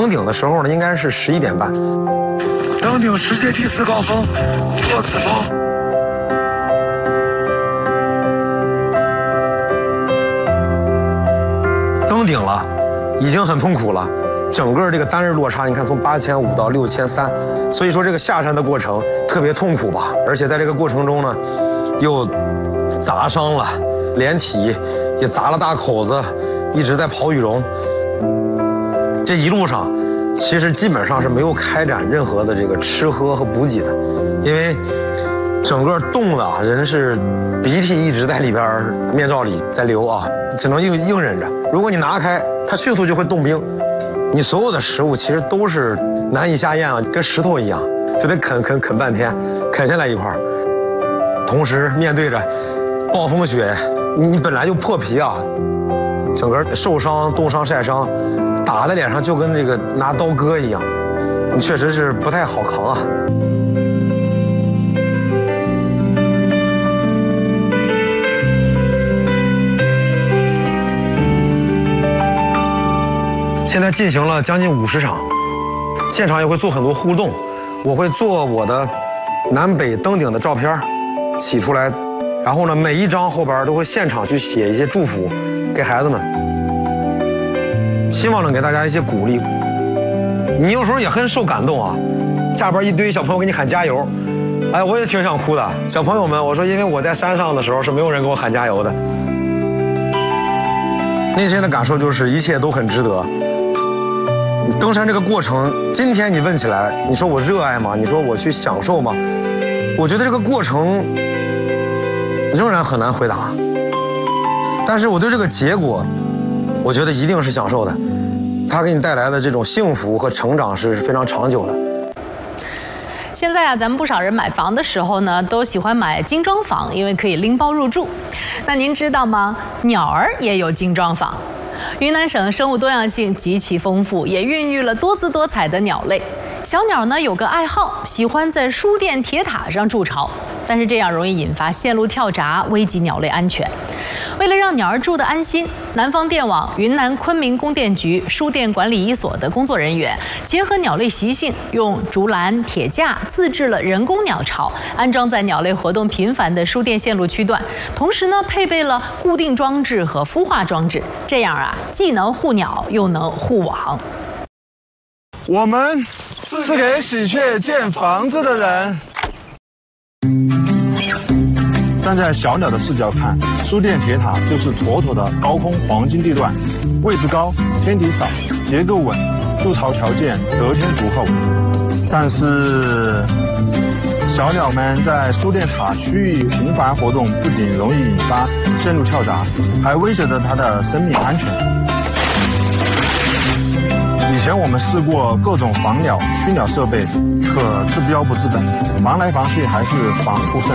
登顶的时候呢，应该是11点半。 登顶世界第4高峰落子峰。 登顶了，已经很痛苦了。整个这个单日落差，你看从8500到6300，所以说这个下山的过程特别痛苦吧。而且在这个过程中呢，又砸伤了，连体也砸了大口子，一直在跑羽绒。这一路上，其实基本上是没有开展任何的这个吃喝和补给的，因为整个冻的人是鼻涕一直在里边面罩里在流啊，只能硬忍着。如果你拿开，它迅速就会冻冰。你所有的食物其实都是难以下咽啊，跟石头一样，就得啃半天，啃下来一块儿。同时面对着暴风雪，你本来就破皮啊，整个受伤、冻伤、晒伤，打在脸上就跟这个拿刀割一样，你确实是不太好扛啊。现在进行了将近50场，现场也会做很多互动，我会做我的南北登顶的照片洗出来，然后呢，每一张后边都会现场去写一些祝福给孩子们，希望能给大家一些鼓励。你有时候也很受感动啊，下边一堆小朋友给你喊加油，哎，我也挺想哭的。小朋友们，我说因为我在山上的时候是没有人给我喊加油的，内心的感受就是一切都很值得。登山这个过程，今天你问起来，你说我热爱吗？你说我去享受吗？我觉得这个过程仍然很难回答。但是我对这个结果，我觉得一定是享受的。它给你带来的这种幸福和成长是非常长久的。 现在啊，咱们不少人买房的时候呢，都喜欢买精装房，因为可以拎包入住。那您知道吗？鸟儿也有精装房。云南省生物多样性极其丰富，也孕育了多姿多彩的鸟类。小鸟呢有个爱好，喜欢在书店铁塔上筑巢，但是这样容易引发线路跳闸，危及鸟类安全。为了让鸟儿住得安心，南方电网云南昆明供电局书店管理一所的工作人员结合鸟类习性，用竹篮、铁架自制了人工鸟巢，安装在鸟类活动频繁的书店线路区段，同时呢配备了固定装置和孵化装置，这样啊既能护鸟又能护网。 我们是给喜鹊建房子的人。站在小鸟的视角看，书店铁塔就是妥妥的高空黄金地段，位置高，天敌少，结构稳，筑巢条件得天独厚。但是，小鸟们在书店塔区域频繁活动，不仅容易引发线路跳闸，还威胁着它的生命安全。以前我们试过各种防鸟、驱鸟设备，可治标不治本，防来防去还是防不胜